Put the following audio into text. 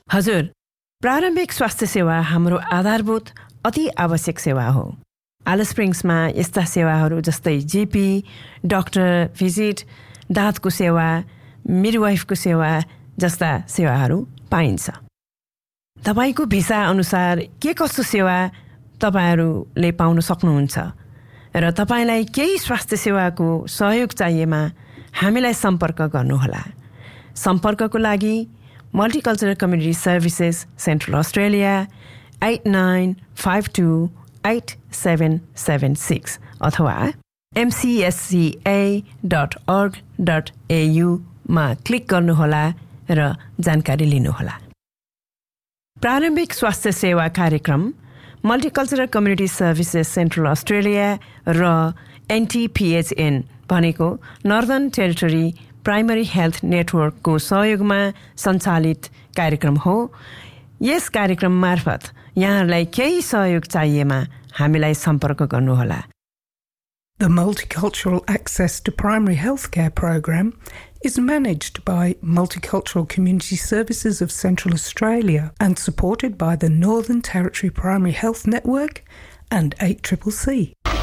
हजुर, प्रारम्भिक स्वास्थ्य सेवा हाम्रो आधारभूत अति आवश्यक सेवा हो। एलिस स्प्रिङ्समा यस्ता सेवाहरू जस्तै जीपी, डाक्टर भिजिट, दाँतको सेवा, मिडवाइफको सेवा जस्ता सेवाहरू पाइन्छ। तपाईको भिसा अनुसार के कस्तो सेवा तपाईहरूले पाउन सक्नुहुन्छ र तपाईलाई केही स्वास्थ्य सेवाको सहयोग चाहिएमा हामीलाई सम्पर्क गर्नुहोला। सम्पर्कको लागि Multicultural Community Services Central Australia 89528776 अथवा mcsca.org.au मा क्लिक गर्नुहोला र जानकारी लिनुहोला। प्रारम्भिक स्वास्थ्य सेवा कार्यक्रम Multicultural Community Services Central Australia र NTPHN भनेको Northern Territory प्राइमरी हेल्थ नेटवर्कको सहयोगमा सञ्चालित कार्यक्रम हो। यस कार्यक्रम मार्फत यहाँहरूलाई केही सहयोग चाहिएमा हामीलाई सम्पर्क गर्नुहोला। The Multicultural Access to Primary Healthcare program is managed by Multicultural Community Services of Central Australia and supported by the Northern Territory Primary Health Network and 8CCC.